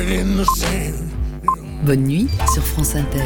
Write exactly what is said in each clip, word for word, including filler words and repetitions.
Bonne nuit sur France Inter.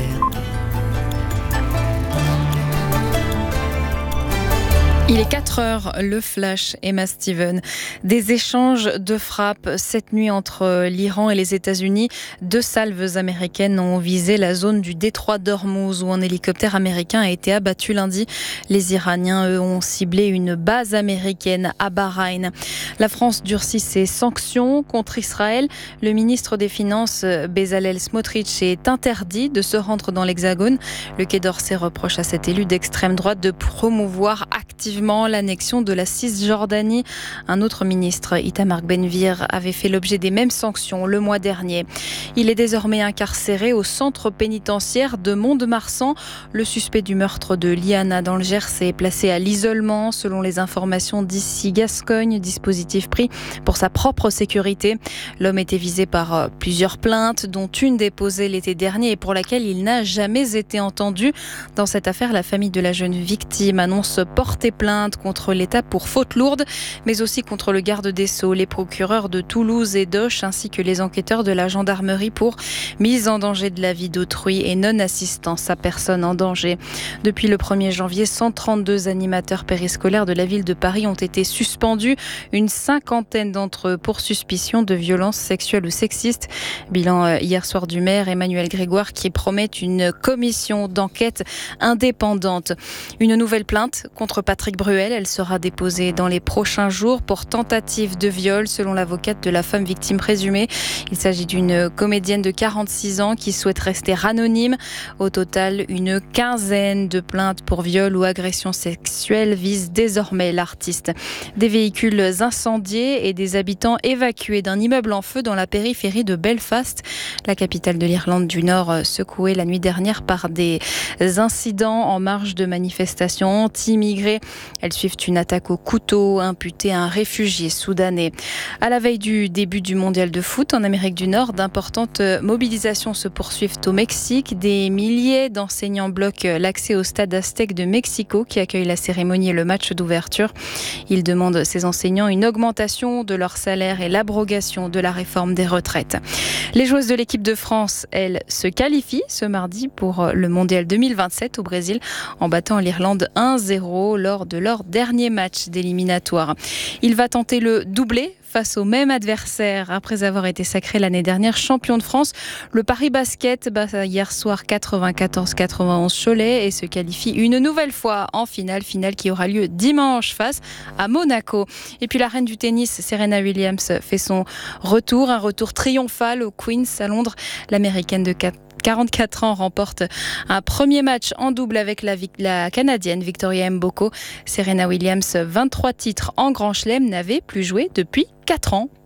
Il est quatre heures, le flash, Emma Steven. Des échanges de frappes cette nuit entre l'Iran et les États-Unis. Deux salves américaines ont visé la zone du détroit d'Ormuz où un hélicoptère américain a été abattu lundi. Les Iraniens, eux, ont ciblé une base américaine à Bahreïn. La France durcit ses sanctions contre Israël. Le ministre des Finances, Bezalel Smotrich, est interdit de se rendre dans l'Hexagone. Le Quai d'Orsay reproche à cet élu d'extrême droite de promouvoir activement l'annexion de la Cisjordanie. Un autre ministre, Itamar Ben-Gvir, avait fait l'objet des mêmes sanctions le mois dernier. Il est désormais incarcéré au centre pénitentiaire de Mont-de-Marsan. Le suspect du meurtre de Liana dans le Gers est placé à l'isolement selon les informations d'Ici Gascogne, dispositif pris pour sa propre sécurité. L'homme était visé par plusieurs plaintes, dont une déposée l'été dernier et pour laquelle il n'a jamais été entendu. Dans cette affaire, la famille de la jeune victime annonce porter plainte contre l'État pour faute lourde, mais aussi contre le garde des Sceaux, les procureurs de Toulouse et d'Auch, ainsi que les enquêteurs de la gendarmerie pour mise en danger de la vie d'autrui et non-assistance à personne en danger. Depuis le premier janvier, cent trente-deux animateurs périscolaires de la ville de Paris ont été suspendus, une cinquantaine d'entre eux pour suspicion de violences sexuelles ou sexistes. Bilan hier soir du maire Emmanuel Grégoire qui promet une commission d'enquête indépendante. Une nouvelle plainte contre Patrick Bruel, elle sera déposée dans les prochains jours pour tentative de viol selon l'avocate de la femme victime présumée. Il s'agit d'une comédienne de quarante-six ans qui souhaite rester anonyme. Au total, une quinzaine de plaintes pour viol ou agression sexuelle visent désormais l'artiste. Des véhicules incendiés et des habitants évacués d'un immeuble en feu dans la périphérie de Belfast, la capitale de l'Irlande du Nord, secouée la nuit dernière par des incidents en marge de manifestations anti-immigrés. Elles suivent une attaque au couteau imputée à un réfugié soudanais. À la veille du début du mondial de foot en Amérique du Nord, d'importantes mobilisations se poursuivent au Mexique. Des milliers d'enseignants bloquent l'accès au stade Aztec de Mexico qui accueille la cérémonie et le match d'ouverture. Ils demandent, ces enseignants, une augmentation de leur salaire et l'abrogation de la réforme des retraites. Les joueuses de l'équipe de France, elles, se qualifient ce mardi pour le mondial deux mille vingt-sept au Brésil en battant l'Irlande un zéro lors de leur dernier match d'éliminatoire. Il va tenter le doublé face au même adversaire. Après avoir été sacré l'année dernière champion de France, le Paris Basket bat hier soir quatre-vingt-quatorze à quatre-vingt-onze Cholet et se qualifie une nouvelle fois en finale, finale qui aura lieu dimanche face à Monaco. Et puis la reine du tennis, Serena Williams, fait son retour, un retour triomphal au Queen's à Londres. L'américaine de quarante-quatre ans remporte un premier match en double avec la, la Canadienne Victoria Mboko. Serena Williams, vingt-trois titres en Grand Chelem, n'avait plus joué depuis quatre ans.